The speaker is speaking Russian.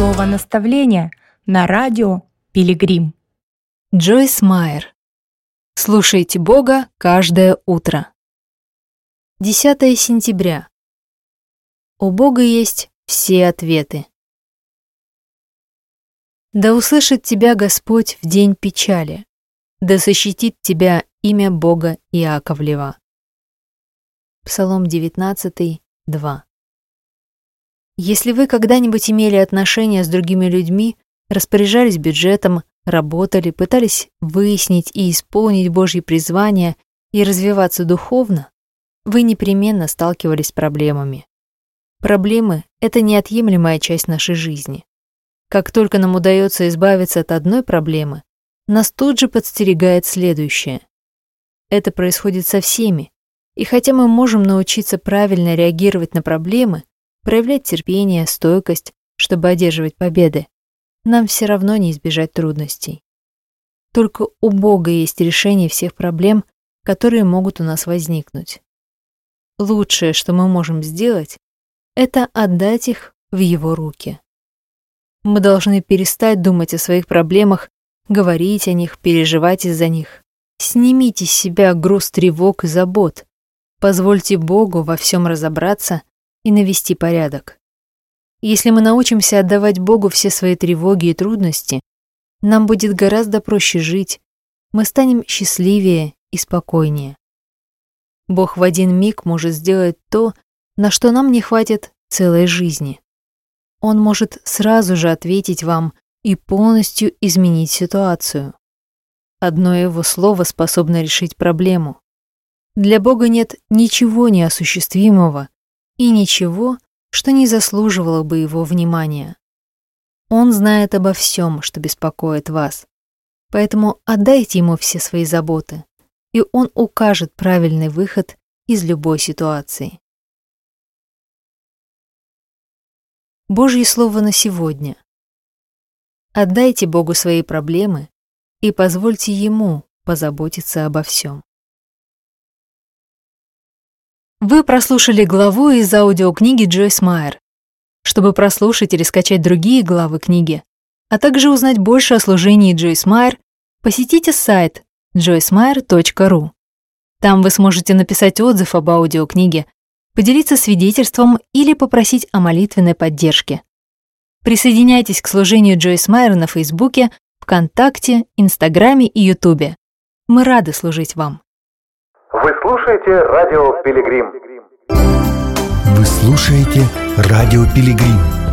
Слово наставления на радио Пилигрим. Джойс Майер. Слушайте Бога каждое утро. 10 сентября. У Бога есть все ответы. Да услышит тебя Господь в день печали, да защитит тебя имя Бога Иаковлева. Псалом 19, 2. Если вы когда-нибудь имели отношения с другими людьми, распоряжались бюджетом, работали, пытались выяснить и исполнить Божьи призвания и развиваться духовно, вы непременно сталкивались с проблемами. Проблемы — это неотъемлемая часть нашей жизни. Как только нам удается избавиться от одной проблемы, нас тут же подстерегает следующее. Это происходит со всеми, и хотя мы можем научиться правильно реагировать на проблемы, проявлять терпение, стойкость, чтобы одерживать победы, нам все равно не избежать трудностей. Только у Бога есть решение всех проблем, которые могут у нас возникнуть. Лучшее, что мы можем сделать, это отдать их в Его руки. Мы должны перестать думать о своих проблемах, говорить о них, переживать из-за них. Снимите с себя груз тревог и забот. Позвольте Богу во всем разобраться и навести порядок. Если мы научимся отдавать Богу все свои тревоги и трудности, нам будет гораздо проще жить, мы станем счастливее и спокойнее. Бог в один миг может сделать то, на что нам не хватит целой жизни. Он может сразу же ответить вам и полностью изменить ситуацию. Одно Его слово способно решить проблему. Для Бога нет ничего неосуществимого и ничего, что не заслуживало бы Его внимания. Он знает обо всем, что беспокоит вас, поэтому отдайте Ему все свои заботы, и Он укажет правильный выход из любой ситуации. Божье слово на сегодня. Отдайте Богу свои проблемы и позвольте Ему позаботиться обо всем. Вы прослушали главу из аудиокниги Джойс Майер. Чтобы прослушать или скачать другие главы книги, а также узнать больше о служении Джойс Майер, посетите сайт joycemeyer.ru. Там вы сможете написать отзыв об аудиокниге, поделиться свидетельством или попросить о молитвенной поддержке. Присоединяйтесь к служению Джойс Майер на Фейсбуке, ВКонтакте, Инстаграме и Ютубе. Мы рады служить вам. Вы слушаете радио Пилигрим. Вы слушаете радио Пилигрим.